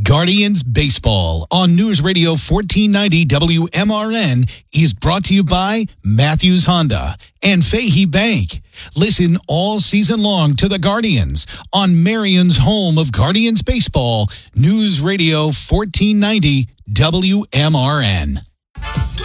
Guardians Baseball on News Radio 1490 WMRN is brought to you by Matthews Honda and Fahey Bank. Listen all season long to the Guardians on Marion's home of Guardians Baseball, News Radio 1490 WMRN.